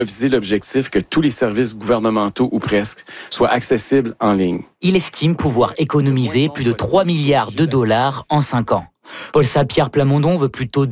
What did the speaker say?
Viser l'objectif que tous les services gouvernementaux ou presque soient accessibles en ligne. Il estime pouvoir économiser plus de 3 milliards de dollars en 5 ans. Paul Saint-Pierre Plamondon veut plutôt